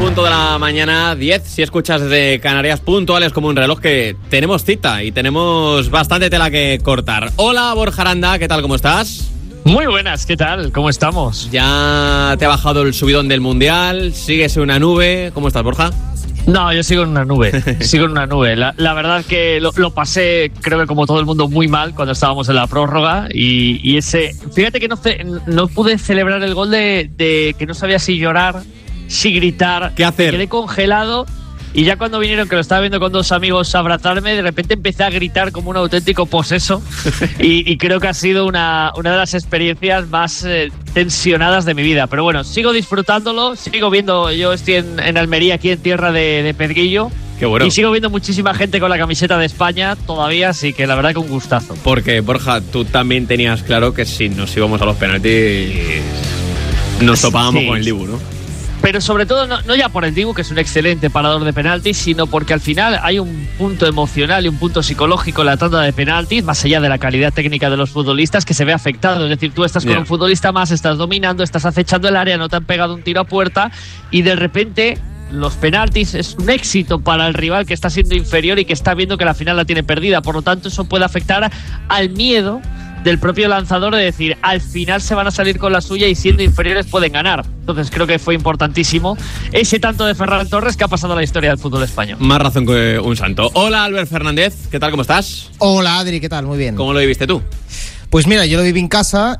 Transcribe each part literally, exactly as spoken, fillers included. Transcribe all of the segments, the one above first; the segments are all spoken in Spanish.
punto de la mañana, diez, si escuchas desde Canarias, puntuales como un reloj, que tenemos cita y tenemos bastante tela que cortar. Hola, Borja Aranda, ¿qué tal, cómo estás? Muy buenas, ¿qué tal? ¿Cómo estamos? Ya te ha bajado el subidón del Mundial, sigues en una nube. ¿Cómo estás, Borja? No, yo sigo en una nube, sigo en una nube. La, la verdad que lo, lo pasé, creo que como todo el mundo, muy mal cuando estábamos en la prórroga y, y ese... Fíjate que no, no pude celebrar el gol de, de que no sabía si llorar, si gritar. ¿Qué hacer? Me quedé congelado y ya cuando vinieron, que lo estaba viendo con dos amigos, a abrazarme, de repente empecé a gritar como un auténtico poseso y, y creo que ha sido una, una de las experiencias más eh, tensionadas de mi vida. Pero bueno, sigo disfrutándolo, sigo viendo, yo estoy en, en Almería, aquí en tierra de, de Pedrillo. Qué bueno. Y sigo viendo muchísima gente con la camiseta de España todavía, así que la verdad que un gustazo. Porque, Borja, tú también tenías claro que si nos íbamos a los penaltis nos topábamos sí. con el Dibu, ¿no? Pero sobre todo, no, no ya por el Dibu, que es un excelente parador de penaltis, sino porque al final hay un punto emocional y un punto psicológico en la tanda de penaltis, más allá de la calidad técnica de los futbolistas, que se ve afectado. Es decir, tú estás con yeah. un futbolista más, estás dominando, estás acechando el área, no te han pegado un tiro a puerta y de repente los penaltis es un éxito para el rival que está siendo inferior y que está viendo que la final la tiene perdida. Por lo tanto, eso puede afectar al miedo del propio lanzador de decir, al final se van a salir con la suya y siendo inferiores pueden ganar. Entonces creo que fue importantísimo ese tanto de Ferran Torres que ha pasado a la historia del fútbol español. Más razón que un santo. Hola, Albert Fernández, ¿qué tal, cómo estás? Hola, Adri, ¿qué tal? Muy bien. ¿Cómo lo viviste tú? Pues mira, yo lo viví en casa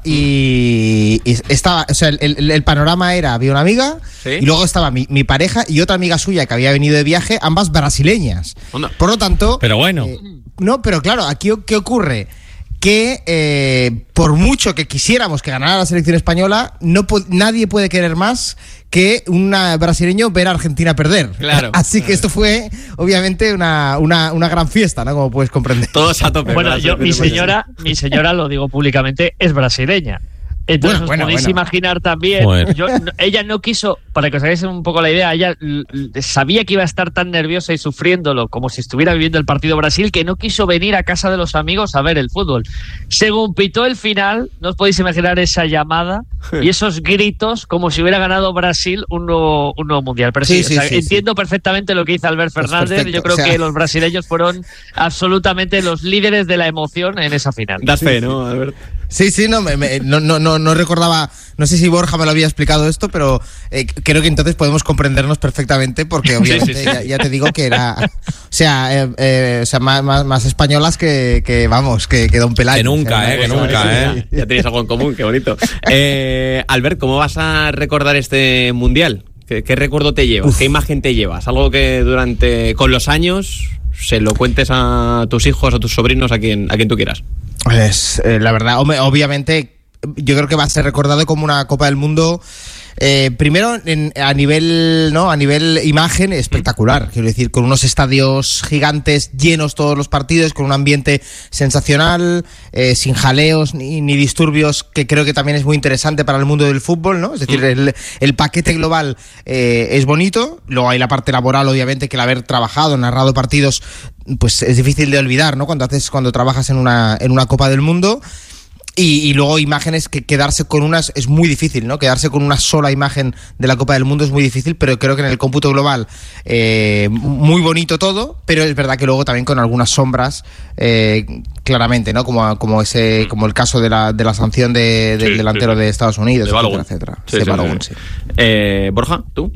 y, y estaba, o sea, el, el, el panorama era, había una amiga ¿Sí? y luego estaba mi, mi pareja y otra amiga suya que había venido de viaje, ambas brasileñas. Onda. Por lo tanto... Pero bueno. Eh, no, pero claro, aquí ¿qué ocurre? Que eh, por mucho que quisiéramos que ganara la selección española, no po- nadie puede querer más que un brasileño ver a Argentina perder. Claro. Así que esto fue, obviamente, una, una, una gran fiesta, ¿no? Como puedes comprender. Todos a tope. Bueno, yo, mi señora, mi señora, lo digo públicamente, es brasileña. Entonces bueno, os bueno, podéis bueno. imaginar también, bueno. yo, ella no quiso, para que os hagáis un poco la idea, ella sabía que iba a estar tan nerviosa y sufriéndolo como si estuviera viviendo el partido Brasil, que no quiso venir a casa de los amigos a ver el fútbol. Según pitó el final, no os podéis imaginar esa llamada y esos gritos como si hubiera ganado Brasil un nuevo, un nuevo mundial. Pero sí, sí, sí, o sea, sí entiendo sí. perfectamente lo que dice Albert Fernández. Yo creo o sea... que los brasileños fueron absolutamente los líderes de la emoción en esa final. Das fe, ¿no, Albert? Sí, sí, no, me, me, no, no, no, no recordaba, no sé si Borja me lo había explicado esto, pero eh, creo que entonces podemos comprendernos perfectamente porque obviamente sí, sí, sí. Ya, ya te digo que era, o sea, eh, eh, o sea más, más, más españolas que, que vamos, que, que Don Pelayo. Que nunca, o sea, eh, que nunca, eh. Ya tenéis algo en común, qué bonito. Eh, Albert, ¿cómo vas a recordar este mundial? ¿Qué, qué recuerdo te llevas? Uf. ¿Qué imagen te llevas? Algo que durante, con los años, se lo cuentes a tus hijos o tus sobrinos, a quien, a quien tú quieras. Pues eh, la verdad, obviamente yo creo que va a ser recordado como una Copa del Mundo eh, primero en, a nivel no a nivel imagen espectacular, quiero decir, con unos estadios gigantes llenos todos los partidos, con un ambiente sensacional, eh, sin jaleos ni, ni disturbios, que creo que también es muy interesante para el mundo del fútbol, ¿no? Es decir, el, el paquete global eh, es bonito. Luego hay la parte laboral, obviamente, que el haber trabajado, narrado partidos, pues es difícil de olvidar, ¿no? Cuando haces, cuando trabajas en una en una Copa del Mundo. Y, y luego imágenes, que quedarse con unas es muy difícil, ¿no? Quedarse con una sola imagen de la Copa del Mundo es muy difícil, pero creo que en el cómputo global eh, muy bonito todo, pero es verdad que luego también con algunas sombras, eh, claramente, ¿no? Como, como ese, como el caso de la, de la sanción de, del sí, delantero sí, sí. de Estados Unidos, de etcétera, etcétera. Sí, sí, Balogun, sí. Sí. Eh, Borja, ¿tú?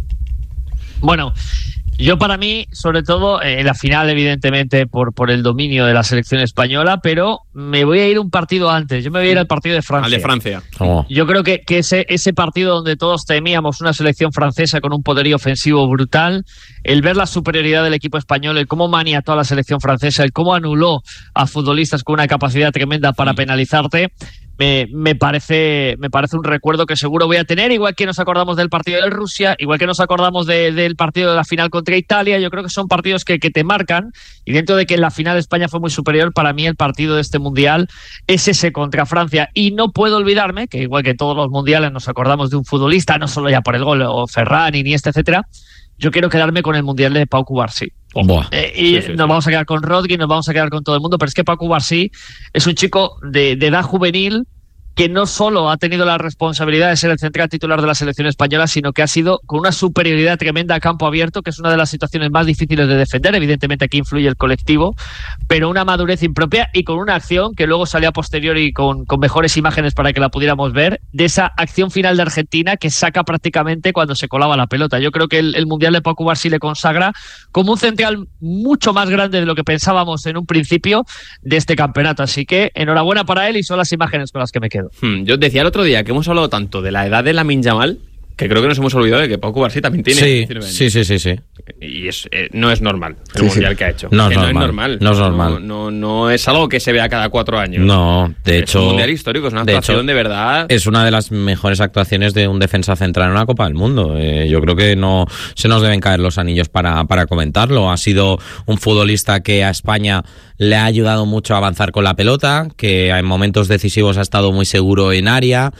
Bueno, yo para mí, sobre todo, en eh, la final, evidentemente, por, por el dominio de la selección española, pero me voy a ir un partido antes. Yo me voy a ir al partido de Francia. Al de Francia. Oh. Yo creo que, que ese, ese partido donde todos temíamos una selección francesa con un poderío ofensivo brutal, el ver la superioridad del equipo español, el cómo maniató a la selección francesa, el cómo anuló a futbolistas con una capacidad tremenda para mm. penalizarte, Me, me parece me parece un recuerdo que seguro voy a tener, igual que nos acordamos del partido de Rusia, igual que nos acordamos de, del partido de la final contra Italia. Yo creo que son partidos que, que te marcan, y dentro de que en la final España fue muy superior, para mí el partido de este mundial es ese contra Francia. Y no puedo olvidarme que, igual que todos los mundiales nos acordamos de un futbolista, no solo ya por el gol, o Ferran, Iniesta, etcétera, yo quiero quedarme con el mundial de Pau Cubarsí. Eh, y sí, sí, nos sí. vamos a quedar con Rodri, nos vamos a quedar con todo el mundo, pero es que Pau Cubarsí es un chico de, de edad juvenil que no solo ha tenido la responsabilidad de ser el central titular de la selección española, sino que ha sido con una superioridad tremenda a campo abierto, que es una de las situaciones más difíciles de defender. Evidentemente aquí influye el colectivo, pero una madurez impropia y con una acción que luego salió a posteriori con, con mejores imágenes para que la pudiéramos ver, de esa acción final de Argentina que saca prácticamente cuando se colaba la pelota. Yo creo que el, el Mundial de Pau Cubarsí le consagra como un central mucho más grande de lo que pensábamos en un principio de este campeonato. Así que enhorabuena para él y son las imágenes con las que me quedo. Hmm, yo decía el otro día que hemos hablado tanto de la edad de Lamine Yamal, que creo que nos hemos olvidado de que Pau Cubarsí también tiene sí, diecinueve años. Sí, sí, sí, sí. Y es, eh, no es normal el sí, mundial sí. que ha hecho. No es, no normal, es normal. No es normal. No, no, no es algo que se vea cada cuatro años. No, de es hecho... Es un mundial histórico, es una de actuación hecho, de verdad... Es una de las mejores actuaciones de un defensa central en una Copa del Mundo. Eh, yo creo que no se nos deben caer los anillos para, para comentarlo. Ha sido un futbolista que a España le ha ayudado mucho a avanzar con la pelota, que en momentos decisivos ha estado muy seguro en área,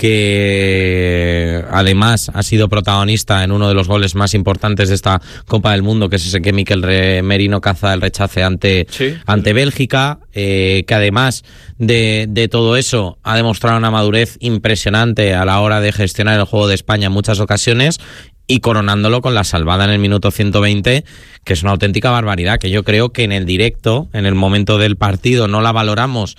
que además ha sido protagonista en uno de los goles más importantes de esta Copa del Mundo, que es ese que Mikel Merino caza el rechace ante, sí, ante sí. Bélgica, eh, que además de, de todo eso ha demostrado una madurez impresionante a la hora de gestionar el juego de España en muchas ocasiones, y coronándolo con la salvada en el minuto ciento veinte, que es una auténtica barbaridad, que yo creo que en el directo, en el momento del partido, no la valoramos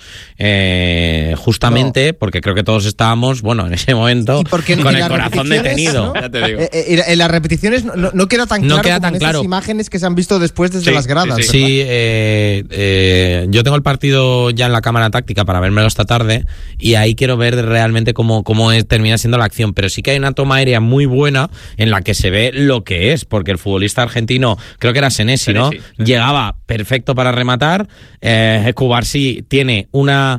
eh, justamente, no. porque creo que todos estábamos, bueno, en ese momento, con el corazón detenido. ¿no? Ya te digo. Eh, en las repeticiones no, no queda tan claro no queda tan como en claro. esas imágenes que se han visto después desde sí, las gradas. Sí, sí. sí eh, eh, yo tengo el partido ya en la cámara táctica para vérmelo esta tarde, y ahí quiero ver realmente cómo, cómo es, termina siendo la acción, pero sí que hay una toma aérea muy buena en la que se ve lo que es, porque el futbolista argentino, creo que era Senesi, ¿no? Sí, sí. Llegaba perfecto para rematar. eh, Cubarsí tiene una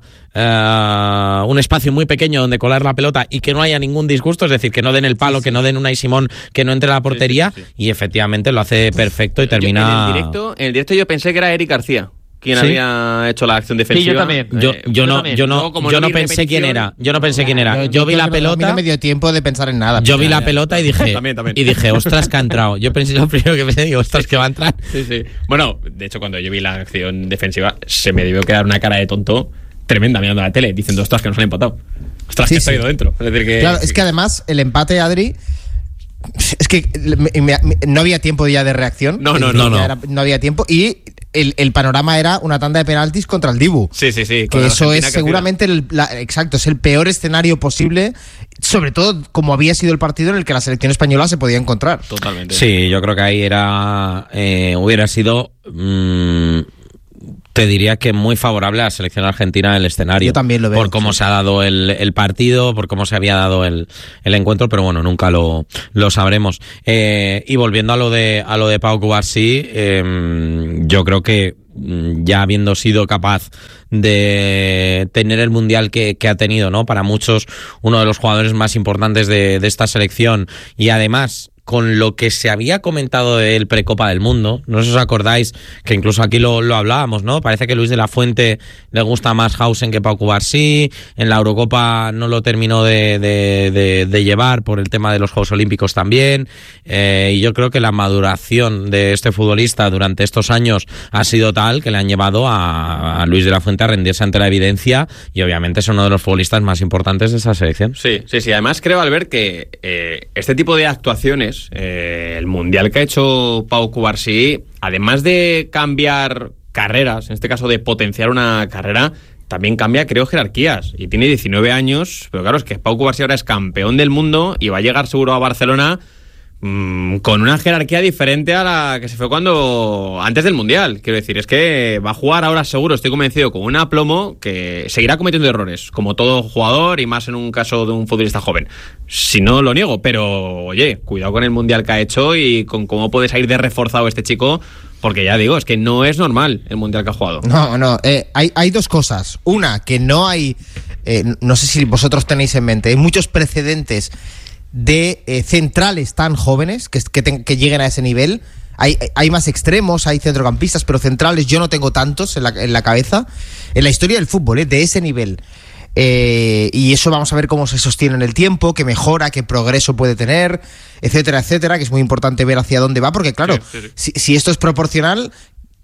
uh, un espacio muy pequeño donde colar la pelota y que no haya ningún disgusto, es decir, que no den el palo, sí, sí. que no den una y Simón, que no entre a la portería, sí, sí, sí. y efectivamente lo hace perfecto y termina... Yo, en, el directo, en el directo yo pensé que era Eric García quien ¿Sí? había hecho la acción defensiva. Sí, yo también. Yo, yo, yo no, también. yo no, no yo no no pensé quién era. Yo no pensé quién era. Yo, yo, yo vi yo la no, pelota. A mí no me dio tiempo de pensar en nada. Yo vi la pelota y dije, también, también. y dije, ostras, que ha entrado. Yo pensé lo primero que pensé, digo, ostras, que va a entrar. Sí, sí. Bueno, de hecho, cuando yo vi la acción defensiva, se me debió quedar una cara de tonto tremenda mirando la tele, diciendo, ostras, que nos han empatado. Ostras, sí, que sí. Estoy ido dentro. Es decir, que... Claro, es que además el empate, Adri, es que me, me, me, no había tiempo ya de reacción. No, no, no. No, no. Era, no había tiempo y el, el panorama era una tanda de penaltis contra el Dibu. Sí, sí, sí. Que eso es seguramente el, la, exacto, es el peor escenario posible, sobre todo como había sido el partido en el que la selección española se podía encontrar. Totalmente. Sí, yo creo que ahí era eh, hubiera sido mmm, te diría que muy favorable a la selección argentina el escenario. Yo también lo veo. Por cómo sí. se ha dado el, el partido, por cómo se había dado el, el encuentro, pero bueno, nunca lo, lo sabremos. Eh, y volviendo a lo de a lo de Pau Cubarsí, eh, yo creo que ya habiendo sido capaz de tener el mundial que, que ha tenido, ¿no? Para muchos, uno de los jugadores más importantes de, de esta selección, y además con lo que se había comentado del Precopa del Mundo, no sé si os acordáis, que incluso aquí lo, lo hablábamos, ¿no? Parece que Luis de la Fuente le gusta más Hausen que Pau Cubarsí, en la Eurocopa no lo terminó de, de, de, de llevar por el tema de los Juegos Olímpicos también, eh, y yo creo que la maduración de este futbolista durante estos años ha sido tal que le han llevado a, a Luis de la Fuente a rendirse ante la evidencia, y obviamente es uno de los futbolistas más importantes de esa selección. Sí, sí, sí. Además creo, Albert, que eh, este tipo de actuaciones, Eh, el mundial que ha hecho Pau Cubarsí, además de cambiar carreras, en este caso de potenciar una carrera, también cambia, creo, jerarquías. Y tiene diecinueve años, pero claro, es que Pau Cubarsí ahora es campeón del mundo y va a llegar seguro a Barcelona mmm, con una jerarquía diferente a la que se fue cuando antes del mundial. Quiero decir, es que va a jugar ahora seguro, estoy convencido, con un aplomo que seguirá cometiendo errores, como todo jugador y más en un caso de un futbolista joven. Si no lo niego, pero oye, cuidado con el mundial que ha hecho y con cómo puede salir de reforzado este chico, porque ya digo, es que no es normal el mundial que ha jugado. No, no, eh, hay, hay dos cosas. Una, que no hay, eh, no sé si vosotros tenéis en mente, hay muchos precedentes de eh, centrales tan jóvenes que, que, te, que lleguen a ese nivel. Hay, hay más extremos, hay centrocampistas, pero centrales yo no tengo tantos en la, en la cabeza en la historia del fútbol, eh, de ese nivel. Eh, y eso vamos a ver cómo se sostiene en el tiempo, qué mejora, qué progreso puede tener, etcétera, etcétera, que es muy importante ver hacia dónde va, porque claro, sí, sí, sí. Si, si esto es proporcional,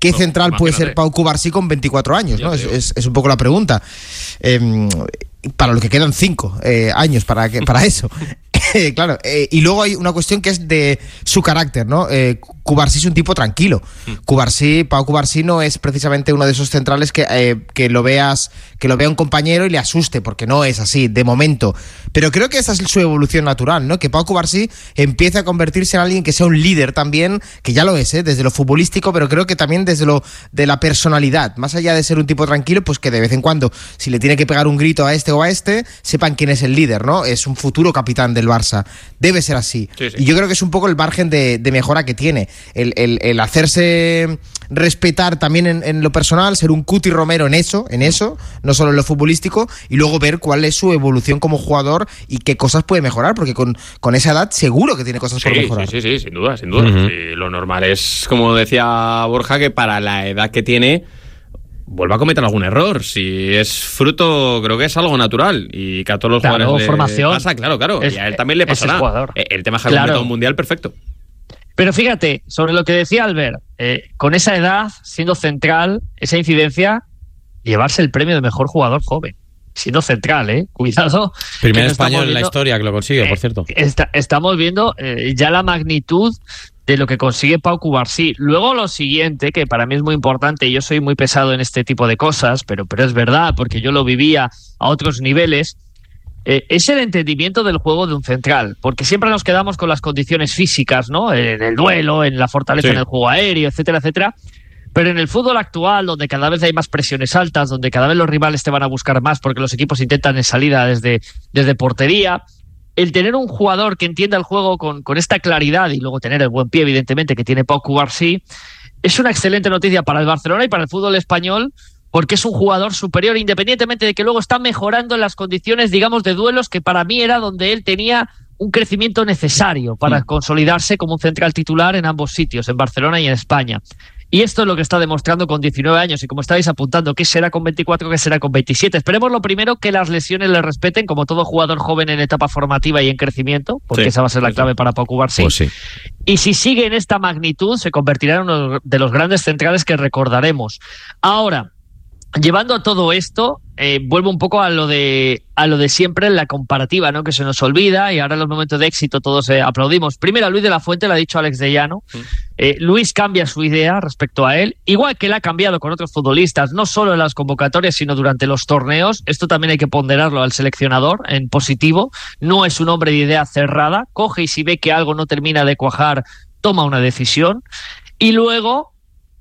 ¿qué no, central imagínate. puede ser Pau Cubarsí con veinticuatro años? ¿no? Es, es, es un poco la pregunta. Eh, para lo que quedan cinco eh, años para, que, para eso. Claro, eh, y luego hay una cuestión que es de su carácter, ¿no? Eh, Cubarsí es un tipo tranquilo. Cubarsí, Pau Cubarsí no es precisamente uno de esos centrales que, eh, que lo veas, que lo vea un compañero y le asuste, porque no es así, de momento. Pero creo que esa es su evolución natural, ¿no? Que Pau Cubarsí empiece a convertirse en alguien que sea un líder también, que ya lo es, ¿eh? Desde lo futbolístico, pero creo que también desde lo de la personalidad. Más allá de ser un tipo tranquilo, pues que de vez en cuando, si le tiene que pegar un grito a este o a este, sepan quién es el líder, ¿no? Es un futuro capitán del Barça. Debe ser así. Sí, sí. Y yo creo que es un poco el margen de, de mejora que tiene. El, el, el hacerse respetar también en, en lo personal, ser un Cuti Romero en eso, en eso, no solo en lo futbolístico, y luego ver cuál es su evolución como jugador y qué cosas puede mejorar, porque con, con esa edad seguro que tiene cosas Sí, por mejorar. sí, sí, sí, sin duda, sin duda. Uh-huh. Sí, lo normal es, como decía Borja, que para la edad que tiene vuelva a cometer algún error. Si es fruto, creo que es algo natural y que a todos los Claro, jugadores le formación. pasa, claro, claro. Es- y a él también le es el pasará. jugador. Eh, El tema es que ha Claro. completado un mundial perfecto. Pero fíjate, sobre lo que decía Albert, eh, con esa edad, siendo central, esa incidencia, llevarse el premio de mejor jugador joven. Siendo central, ¿eh? Cuidado. Primer que no estamos español en la viendo- historia que lo consigue, por cierto. Eh, está- estamos viendo eh, ya la magnitud de lo que consigue Pau Cubarsí. Luego lo siguiente, que para mí es muy importante, y yo soy muy pesado en este tipo de cosas, pero, pero es verdad, porque yo lo vivía a otros niveles, eh, es el entendimiento del juego de un central, porque siempre nos quedamos con las condiciones físicas, ¿no? En el duelo, en la fortaleza Sí. en el juego aéreo, etcétera, etcétera. Pero en el fútbol actual, donde cada vez hay más presiones altas, donde cada vez los rivales te van a buscar más porque los equipos intentan en salida desde, desde portería, el tener un jugador que entienda el juego con, con esta claridad y luego tener el buen pie, evidentemente, que tiene Pau Cubarsí, es una excelente noticia para el Barcelona y para el fútbol español, porque es un jugador superior, independientemente de que luego está mejorando en las condiciones, digamos, de duelos, que para mí era donde él tenía un crecimiento necesario para Mm. consolidarse como un central titular en ambos sitios, en Barcelona y en España. Y esto es lo que está demostrando con diecinueve años. Y como estáis apuntando, ¿qué será con veinticuatro, qué será con veintisiete? Esperemos lo primero, que las lesiones le respeten, como todo jugador joven en etapa formativa y en crecimiento, porque Sí, esa va a ser la sí, clave sí. para Pau Cubarsí. Pues sí. Y si sigue en esta magnitud, se convertirá en uno de los grandes centrales que recordaremos. Ahora, llevando a todo esto, eh, vuelvo un poco a lo de a lo de siempre, en la comparativa, ¿no? Que se nos olvida, y ahora en los momentos de éxito todos eh, aplaudimos. Primero a Luis de la Fuente, lo ha dicho Alex de Llano. Mm. Eh, Luis cambia su idea respecto a él, igual que él ha cambiado con otros futbolistas, no solo en las convocatorias, sino durante los torneos. Esto también hay que ponderarlo al seleccionador en positivo. No es un hombre de idea cerrada, coge y si ve que algo no termina de cuajar, toma una decisión. Y luego,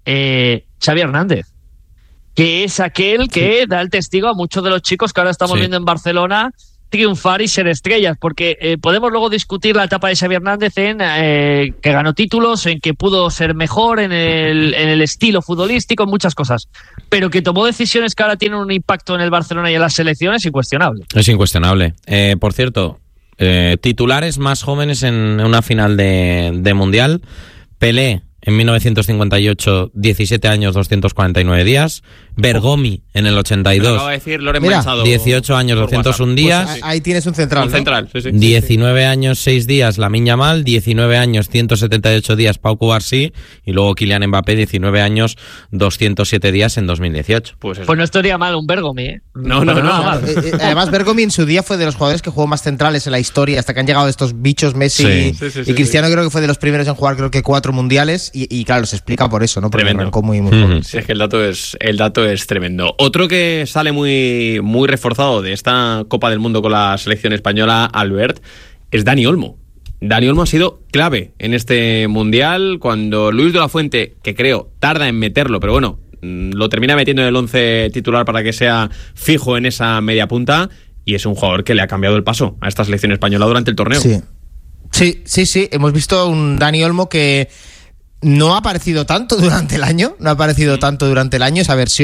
eh, Xavi Hernández, que es aquel que da el testigo a muchos de los chicos que ahora estamos Sí. viendo en Barcelona triunfar y ser estrellas, porque eh, podemos luego discutir la etapa de Xavi Hernández en eh, que ganó títulos, en que pudo ser mejor en el, en el estilo futbolístico, en muchas cosas, pero que tomó decisiones que ahora tienen un impacto en el Barcelona y en las selecciones incuestionable. Es incuestionable. Eh, por cierto, eh, titulares más jóvenes en una final de, de Mundial. Pelé en mil novecientos cincuenta y ocho, diecisiete años, doscientos cuarenta y nueve días. Bergomi en el ochenta y Me lo dos, acaba de decir Loren Mira, Machado dieciocho años, por doscientos uno WhatsApp. días. Pues ahí tienes un central. Un ¿no? central, sí, sí. diecinueve años, seis días Lamine Yamal, diecinueve años, ciento setenta y ocho días Pau Cubarsí y luego Kylian Mbappé, diecinueve años, doscientos siete días en dos mil dieciocho. Pues eso. Pues no estaría mal un Bergomi, ¿eh? No, no, Pero no. nada mal. Eh, eh, además, Bergomi en su día fue de los jugadores que jugó más centrales en la historia, hasta que han llegado estos bichos Messi Sí. y, Sí, sí, y sí, Cristiano. Creo que fue de los primeros en jugar, creo que cuatro mundiales. Y, y claro, se explica por eso, ¿no? Porque Tremendo. arrancó muy, muy Ujú. joven. Sí, es que el dato es, el dato es tremendo. Otro que sale muy, muy reforzado de esta Copa del Mundo con la selección española, Albert, es Dani Olmo. Dani Olmo ha sido clave en este Mundial cuando Luis de la Fuente, que creo tarda en meterlo, pero bueno, mm, lo termina metiendo en el once titular para que sea fijo en esa media punta, y es un jugador que le ha cambiado el paso a esta selección española durante el torneo. Sí. Sí, sí, sí. Hemos visto un Dani Olmo que no ha aparecido tanto durante el año, no ha aparecido tanto durante el año esa versión.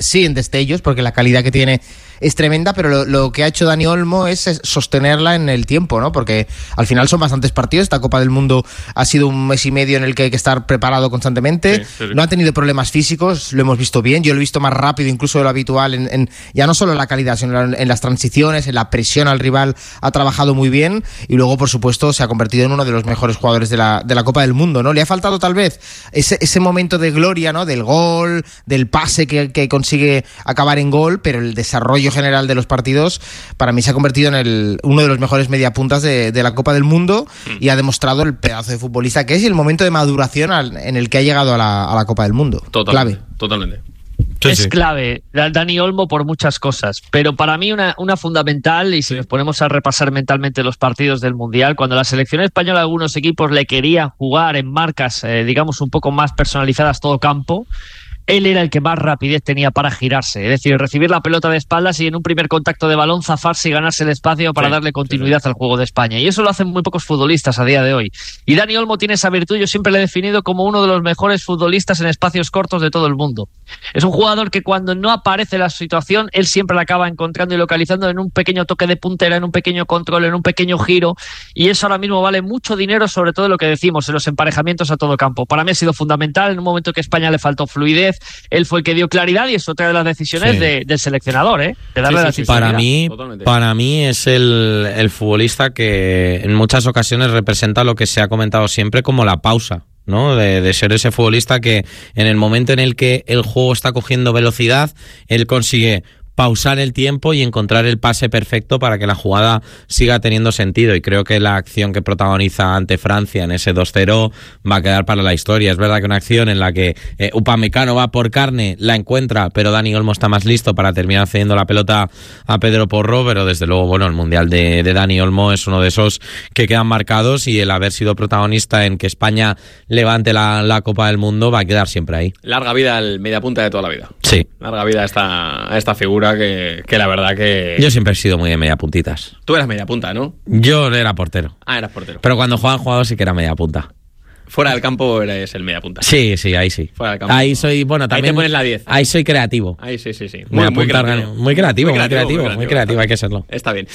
sí en destellos, porque la calidad que tiene es tremenda, pero lo, lo que ha hecho Dani Olmo es, es sostenerla en el tiempo, ¿no? Porque al final son bastantes partidos. Esta Copa del Mundo ha sido un mes y medio en el que hay que estar preparado constantemente. Sí, sí, sí. No ha tenido problemas físicos, lo hemos visto bien. Yo lo he visto más rápido incluso de lo habitual, en, en ya no solo en la calidad, sino en, en las transiciones, en la presión al rival. Ha trabajado muy bien y luego, por supuesto, se ha convertido en uno de los mejores jugadores de la, de la Copa del Mundo, ¿no? Le ha faltado tal vez ese, ese momento de gloria, ¿no? Del gol, del pase que, que consigue acabar en gol, pero el desarrollo general de los partidos para mí se ha convertido en el, uno de los mejores mediapuntas de, de la Copa del Mundo y ha demostrado el pedazo de futbolista que es y el momento de maduración al, en el que ha llegado a la, a la Copa del Mundo. Totalmente, clave. Totalmente. Sí, es sí. clave, Dani Olmo, por muchas cosas, pero para mí una, una fundamental, y si sí. nos ponemos a repasar mentalmente los partidos del Mundial, cuando la selección española, algunos equipos le querían jugar en marcas, eh, digamos, un poco más personalizadas todo campo, él era el que más rapidez tenía para girarse, es decir, recibir la pelota de espaldas y en un primer contacto de balón zafarse y ganarse el espacio para sí, darle continuidad sí, sí. al juego de España. Y eso lo hacen muy pocos futbolistas a día de hoy. Y Dani Olmo tiene esa virtud, yo siempre le he definido como uno de los mejores futbolistas en espacios cortos de todo el mundo. Es un jugador que cuando no aparece la situación, él siempre la acaba encontrando y localizando en un pequeño toque de puntera, en un pequeño control, en un pequeño giro, y eso ahora mismo vale mucho dinero, sobre todo lo que decimos, en los emparejamientos a todo campo. Para mí ha sido fundamental, en un momento que a España le faltó fluidez, él fue el que dio claridad y es otra de las decisiones sí. de, del seleccionador, ¿eh? De darle sí, sí, la sí, para mí, para mí es el, el futbolista que en muchas ocasiones representa lo que se ha comentado siempre como la pausa, ¿no? De, de ser ese futbolista que en el momento en el que el juego está cogiendo velocidad, él consigue pausar el tiempo y encontrar el pase perfecto para que la jugada siga teniendo sentido, y creo que la acción que protagoniza ante Francia en ese dos cero va a quedar para la historia. Es verdad que una acción en la que eh, Upamecano va por carne, la encuentra, pero Dani Olmo está más listo para terminar cediendo la pelota a Pedro Porro, pero desde luego, bueno, el Mundial de, de Dani Olmo es uno de esos que quedan marcados, y el haber sido protagonista en que España levante la, la Copa del Mundo va a quedar siempre ahí. Larga vida al mediapunta de toda la vida. Sí. Larga vida a esta, a esta figura Que, que la verdad que... Yo siempre he sido muy de media puntitas. Tú eras media punta, ¿no? Yo era portero. Ah, eras portero. Pero cuando jugaban jugadores sí que era media punta. Fuera del campo eres el media punta. Sí, sí, ahí sí. Fuera del campo. Ahí soy, bueno, también... Ahí te pones la diez. Ahí soy creativo. Ahí sí, sí, sí. Muy, muy, creativo. muy creativo. Muy creativo, muy creativo, muy creativo, muy muy creativo, hay que serlo. Está bien.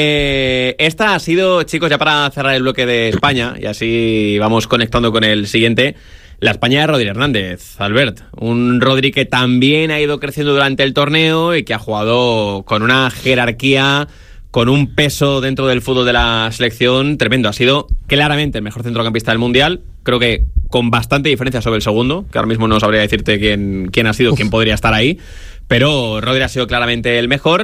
Eh, esta ha sido, chicos, ya para cerrar el bloque de España, y así vamos conectando con el siguiente, la España de Rodri Hernández, Albert. Un Rodri que también ha ido creciendo durante el torneo y que ha jugado con una jerarquía, con un peso dentro del fútbol de la selección tremendo. Ha sido claramente el mejor centrocampista del Mundial. Creo que con bastante diferencia sobre el segundo, que ahora mismo no sabría decirte quién, quién ha sido, Uf. quién podría estar ahí. Pero Rodri ha sido claramente el mejor.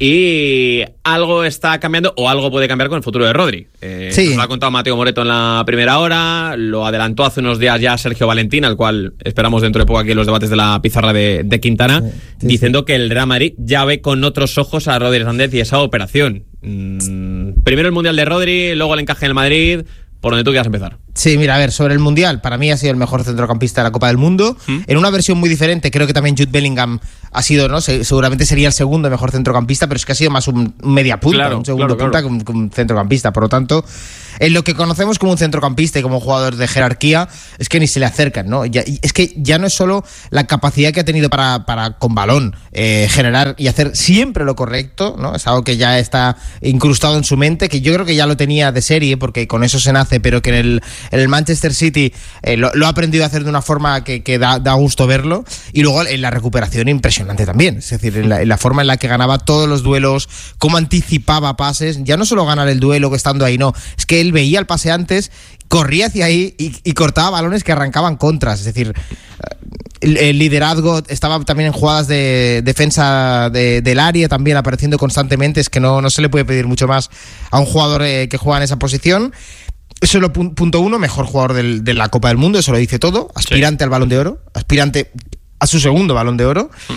Y algo está cambiando, o algo puede cambiar con el futuro de Rodri. Eh, sí. Nos lo ha contado Mateo Moreto en la primera hora, lo adelantó hace unos días ya Sergio Valentín, al cual esperamos dentro de poco aquí en los debates de la pizarra de, de Quintana, sí, sí, diciendo sí. que el Real Madrid ya ve con otros ojos a Rodri Hernández y esa operación. Mm, primero el Mundial de Rodri, luego el encaje en el Madrid. Por donde tú quieras empezar. Sí, mira, a ver, sobre el Mundial, para mí ha sido el mejor centrocampista de la Copa del Mundo. ¿Mm? En una versión muy diferente, creo que también Jude Bellingham ha sido, ¿no? Se, seguramente sería el segundo mejor centrocampista, pero es que ha sido más un media punta, claro, un segundo claro, punta claro. Que, un, que un centrocampista. Por lo tanto, en lo que conocemos como un centrocampista y como jugador de jerarquía, es que ni se le acercan, ¿no? Ya, es que ya no es solo la capacidad que ha tenido para, para con balón, eh, generar y hacer siempre lo correcto, ¿no? Es algo que ya está incrustado en su mente, que yo creo que ya lo tenía de serie, porque con eso se nace, pero que en el, en el Manchester City eh, lo, lo ha aprendido a hacer de una forma que, que da, da gusto verlo, y luego en la recuperación impresionante también, es decir, en la, en la forma en la que ganaba todos los duelos, cómo anticipaba pases, ya no solo ganar el duelo que estando ahí, no, es que él veía el pase antes, corría hacia ahí y, y cortaba balones que arrancaban contras, es decir, el, el liderazgo, estaba también en jugadas de defensa de, del área, también apareciendo constantemente, es que no, no se le puede pedir mucho más a un jugador eh, que juega en esa posición. Eso es lo punto uno, mejor jugador del, de la Copa del Mundo, eso lo dice todo, aspirante sí. al Balón de Oro, aspirante a su segundo Balón de Oro, mm.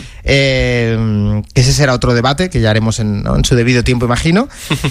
eh, ese será otro debate que ya haremos en, ¿no? en su debido tiempo, imagino.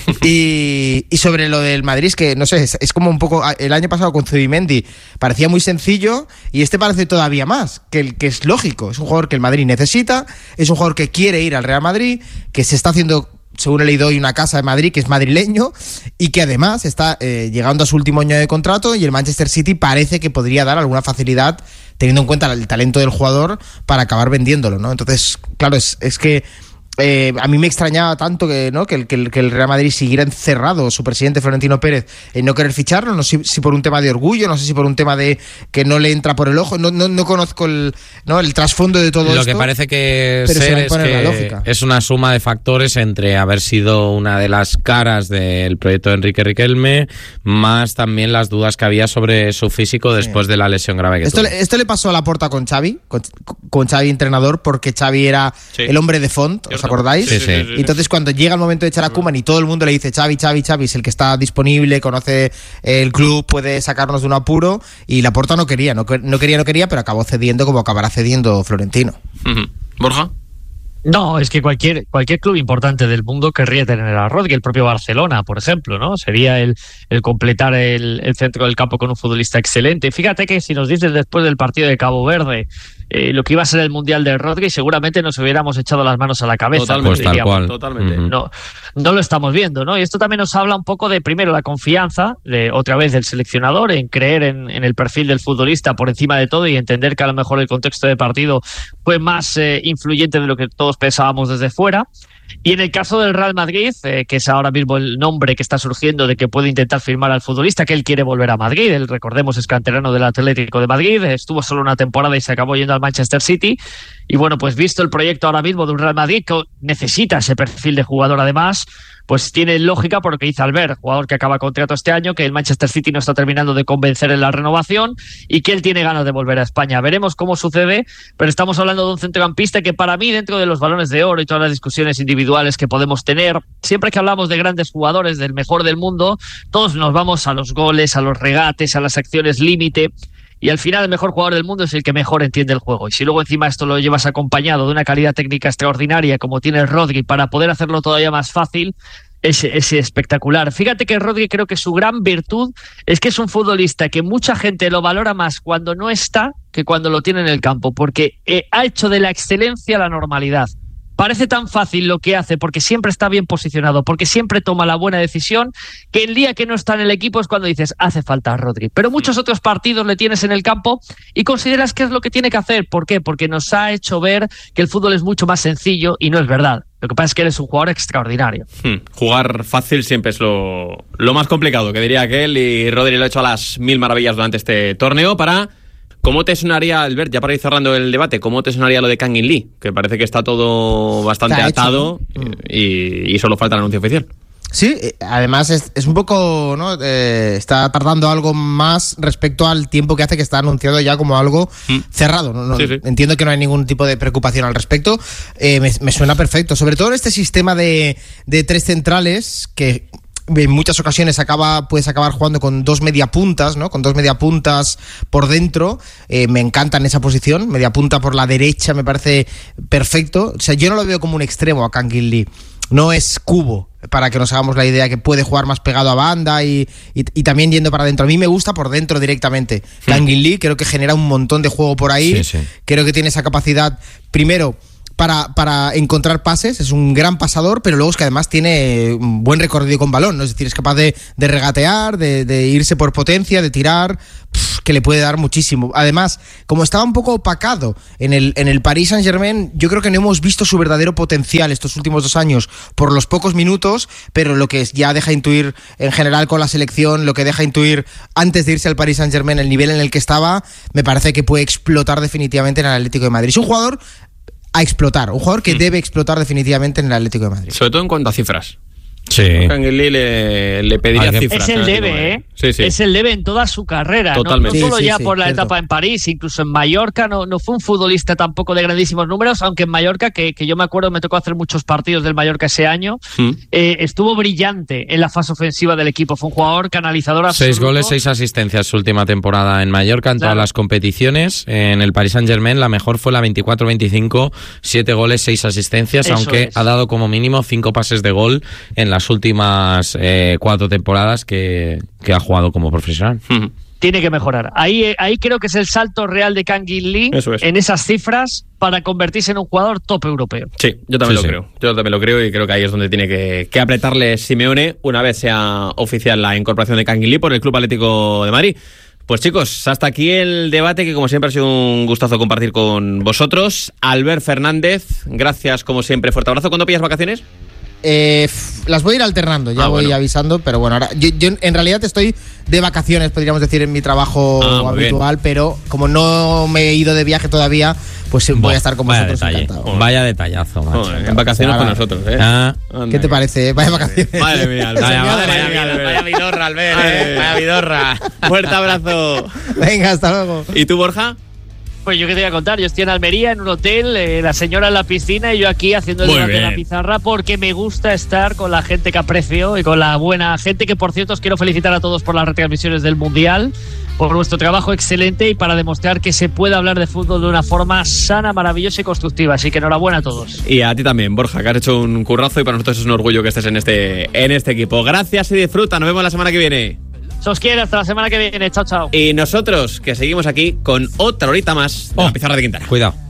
y, y sobre lo del Madrid, es que no sé, es, es como un poco, el año pasado con Zubimendi parecía muy sencillo, y este parece todavía más, que, el, que es lógico, es un jugador que el Madrid necesita, es un jugador que quiere ir al Real Madrid, que se está haciendo según he leído hoy, una casa de Madrid, que es madrileño, y que además está eh, llegando a su último año de contrato, y el Manchester City parece que podría dar alguna facilidad, teniendo en cuenta el talento del jugador, para acabar vendiéndolo, ¿no? Entonces, claro, es, es que Eh, a mí me extrañaba tanto que, ¿no? que, el, que, el, que el Real Madrid siguiera encerrado, su presidente Florentino Pérez, en no querer ficharlo, no sé si, si por un tema de orgullo, no sé si por un tema de que no le entra por el ojo, no, no, no conozco el, ¿no? el trasfondo de todo Lo esto. Lo que parece que pero ser se es que es una suma de factores entre haber sido una de las caras del proyecto de Enrique Riquelme, más también las dudas que había sobre su físico después sí. de la lesión grave que esto tuvo. Le, esto le pasó a Laporta con Xavi, con, con Xavi entrenador, porque Xavi era sí. el hombre de Font, ¿os acordáis? Sí, sí. Y entonces cuando llega el momento de echar a Koeman y todo el mundo le dice Xavi, Xavi, Xavi es el que está disponible, conoce el club, puede sacarnos de un apuro, y Laporta no quería, no, no quería, no quería, pero acabó cediendo como acabará cediendo Florentino. Uh-huh. ¿Borja? No, es que cualquier cualquier club importante del mundo querría tener a Rodri, el propio Barcelona, por ejemplo, ¿no? Sería el, el completar el, el centro del campo con un futbolista excelente. Fíjate que si nos dices después del partido de Cabo Verde eh, lo que iba a ser el Mundial de Rodri, seguramente nos hubiéramos echado las manos a la cabeza. Totalmente, pues tal cual. Totalmente. Uh-huh. No, no lo estamos viendo, ¿no? Y esto también nos habla un poco de, primero, la confianza, de otra vez del seleccionador, en creer en, en el perfil del futbolista por encima de todo y entender que a lo mejor el contexto de partido fue más eh, influyente de lo que todos pensábamos desde fuera. Y en el caso del Real Madrid, eh, que es ahora mismo el nombre que está surgiendo de que puede intentar firmar al futbolista, que él quiere volver a Madrid, él, recordemos, es canterano del Atlético de Madrid, estuvo solo una temporada y se acabó yendo al Manchester City, y bueno, pues visto el proyecto ahora mismo de un Real Madrid que necesita ese perfil de jugador además, pues tiene lógica por lo que dice Albert, jugador que acaba contrato este año, que el Manchester City no está terminando de convencer en la renovación y que él tiene ganas de volver a España. Veremos cómo sucede, pero estamos hablando de un centrocampista que para mí, dentro de los balones de oro y todas las discusiones individuales que podemos tener, siempre que hablamos de grandes jugadores, del mejor del mundo, todos nos vamos a los goles, a los regates, a las acciones límite. Y al final el mejor jugador del mundo es el que mejor entiende el juego. Y si luego encima esto lo llevas acompañado de una calidad técnica extraordinaria como tiene el Rodri para poder hacerlo todavía más fácil, es, es espectacular. Fíjate que Rodri, creo que su gran virtud es que es un futbolista que mucha gente lo valora más cuando no está que cuando lo tiene en el campo, porque eh, ha hecho de la excelencia la normalidad. Parece tan fácil lo que hace porque siempre está bien posicionado, porque siempre toma la buena decisión, que el día que no está en el equipo es cuando dices, hace falta Rodri. Pero muchos otros partidos le tienes en el campo y consideras que es lo que tiene que hacer. ¿Por qué? Porque nos ha hecho ver que el fútbol es mucho más sencillo y no es verdad. Lo que pasa es que eres un jugador extraordinario. Hmm. Jugar fácil siempre es lo, lo más complicado, que diría aquel, y Rodri lo ha hecho a las mil maravillas durante este torneo. Para... ¿Cómo te sonaría, Albert, ya para ir cerrando el debate, cómo te sonaría lo de Kang In Lee? Que parece que está todo bastante está atado hecho, ¿no? y, y solo falta el anuncio oficial. Sí, además es, es un poco, ¿no? Eh, está tardando algo más respecto al tiempo que hace que está anunciado ya como algo mm. cerrado. No, no, sí, sí. Entiendo que no hay ningún tipo de preocupación al respecto. Eh, me, me suena perfecto, sobre todo en este sistema de, de tres centrales que... en muchas ocasiones acaba, puedes acabar jugando con dos mediapuntas, ¿no? Con dos mediapuntas por dentro. Eh, me encanta en esa posición. Mediapunta por la derecha me parece perfecto. O sea, yo no lo veo como un extremo a Kang In Lee. No es Cubo, para que nos hagamos la idea, que puede jugar más pegado a banda y, y, y también yendo para adentro. A mí me gusta por dentro directamente. Sí. Kang In Lee creo que genera un montón de juego por ahí. Sí, sí. Creo que tiene esa capacidad, primero... Para, para encontrar pases, es un gran pasador, pero luego es que además tiene un buen recorrido con balón, ¿no? Es decir, es capaz de, de regatear, de, de irse por potencia, de tirar, pff, que le puede dar muchísimo. Además, como estaba un poco opacado en el, en el Paris Saint-Germain, yo creo que no hemos visto su verdadero potencial estos últimos dos años por los pocos minutos, pero lo que ya deja intuir en general con la selección, lo que deja intuir antes de irse al Paris Saint-Germain, el nivel en el que estaba, me parece que puede explotar definitivamente en el Atlético de Madrid. Es un jugador a explotar, un jugador que mm. debe explotar definitivamente en el Atlético de Madrid. Sobre todo en cuanto a cifras. Sí. Kang In Lee le, le pediría ah, cifras. Es el debe, ¿eh? Sí, sí. Es el debe en toda su carrera. Totalmente. No, no solo sí, sí, ya sí, por la cierto. etapa en París, incluso en Mallorca, no, no fue un futbolista tampoco de grandísimos números, aunque en Mallorca, que, que yo me acuerdo, me tocó hacer muchos partidos del Mallorca ese año, mm. eh, estuvo brillante en la fase ofensiva del equipo. Fue un jugador canalizador absoluto. Seis goles, seis asistencias su última temporada en Mallorca, en claro. todas las competiciones. En el Paris Saint-Germain la mejor fue la veinticuatro veinticinco, siete goles, seis asistencias, Eso aunque es. ha dado como mínimo cinco pases de gol en las últimas Eh, cuatro temporadas que, que ha jugado como profesional. tiene que mejorar. Ahí, ahí creo que es el salto real de Kangin Lee es. en esas cifras para convertirse en un jugador top europeo. Sí, yo también sí, lo sí. creo. Yo también lo creo y creo que ahí es donde tiene que, que apretarle Simeone una vez sea oficial la incorporación de Kangin Lee por el Club Atlético de Madrid. Pues chicos, hasta aquí el debate, que como siempre ha sido un gustazo compartir con vosotros. Albert Fernández, gracias como siempre, fuerte abrazo. ¿Cuándo pillas vacaciones? Eh, las voy a ir alternando, ya Ah, voy bueno. avisando, pero bueno, ahora yo, yo en realidad estoy de vacaciones, podríamos decir, en mi trabajo Ah, muy habitual, pero como no me he ido de viaje todavía, pues voy Buah, a estar con vaya vosotros detalle, encantado. Vaya detallazo, macho. Joder, en vacaciones Ahora, con nosotros, ¿eh? Ah, Anda, ¿Qué te que- parece? Vaya vacaciones. Madre mía, Albert. Vaya, Madre vaya, mía, vaya, Albert. vaya vidorra, Albert, eh, vaya vidorra. Fuerte abrazo. Venga, hasta luego. ¿Y tú, Borja? Pues yo qué te voy a contar, yo estoy en Almería, en un hotel, eh, la señora en la piscina y yo aquí haciendo el Muy debate en la bien. pizarra porque me gusta estar con la gente que aprecio y con la buena gente, que por cierto os quiero felicitar a todos por las retransmisiones del Mundial, por vuestro trabajo excelente y para demostrar que se puede hablar de fútbol de una forma sana, maravillosa y constructiva. Así que enhorabuena a todos. Y a ti también, Borja, que has hecho un currazo y para nosotros es un orgullo que estés en este, en este equipo. Gracias y disfruta, nos vemos la semana que viene. Se os quiere, hasta la semana que viene. Chao, chao. Y nosotros, que seguimos aquí con otra horita más de Oh. la pizarra de Quintana. Cuidado.